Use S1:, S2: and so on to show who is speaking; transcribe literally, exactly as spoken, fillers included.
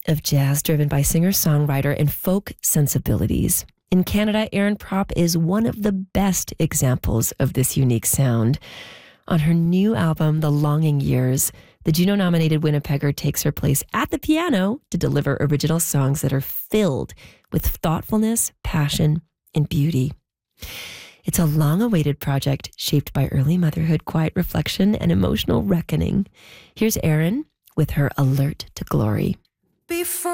S1: of jazz driven by singer-songwriter and folk sensibilities. In Canada, Erin Propp is one of the best examples of this unique sound. On her new album, The Longing Years, the Juno-nominated Winnipegger takes her place at the piano to deliver original songs that are filled with thoughtfulness, passion, and beauty. It's a long-awaited project shaped by early motherhood, quiet reflection, and emotional reckoning. Here's Erin with her Alert to Glory.
S2: Before